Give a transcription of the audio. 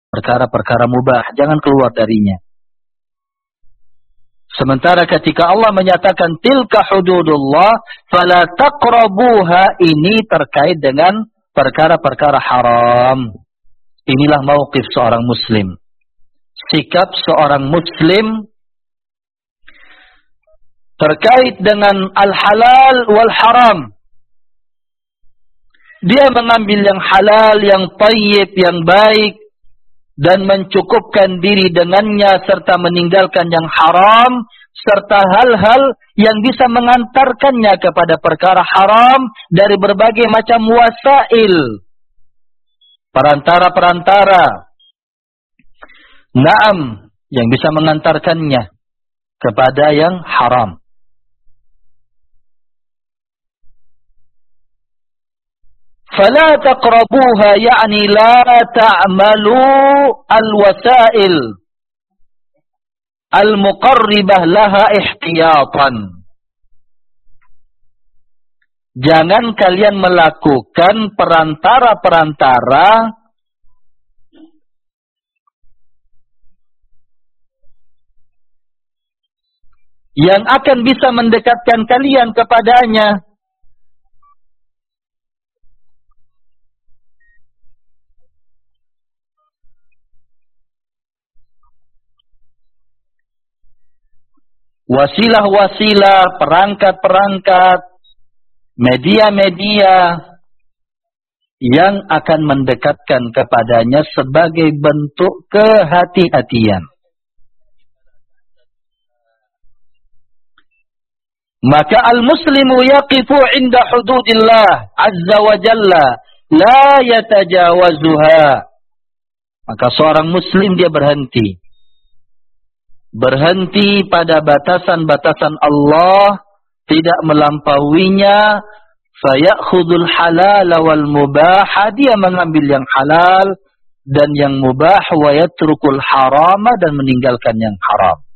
perkara-perkara mubah, jangan keluar darinya. Sementara ketika Allah menyatakan tilka hududullah fala taqrabuha, ini terkait dengan perkara-perkara haram. Inilah mauqif seorang muslim. Sikap seorang muslim terkait dengan al-halal wal haram. Dia mengambil yang halal, yang thayyib, yang baik, dan mencukupkan diri dengannya, serta meninggalkan yang haram, serta hal-hal yang bisa mengantarkannya kepada perkara haram dari berbagai macam wasail, perantara-perantara, naam, yang bisa mengantarkannya kepada yang haram. فلا تقربوها يعني لا تعملوا الوسائل المقربة لها احتياطا. Jangan kalian melakukan perantara-perantara yang akan bisa mendekatkan kalian kepadanya. Wasilah-wasilah, perangkat-perangkat, media-media yang akan mendekatkan kepadanya sebagai bentuk kehati-hatian. Maka al-muslimu yaqifu inda hududillah azza wa jalla la yatajawazuha. Maka seorang muslim dia berhenti pada batasan-batasan Allah, tidak melampauinya. Fayakhudul halal wal mubah, dia mengambil yang halal dan yang mubah, wa yatrukul harama, dan meninggalkan yang haram.